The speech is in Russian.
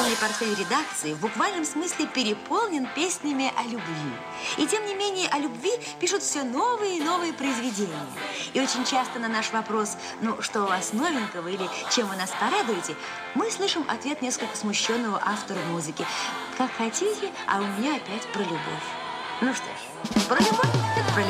Музыкальный портфель редакции в буквальном смысле переполнен песнями о любви. И тем не менее о любви пишут все новые и новые произведения. И очень часто на наш вопрос, ну, что у вас новенького или чем вы нас порадуете, мы слышим ответ несколько смущенного автора музыки. Как хотите, а у меня опять про любовь. Ну что ж, про любовь так про любовь.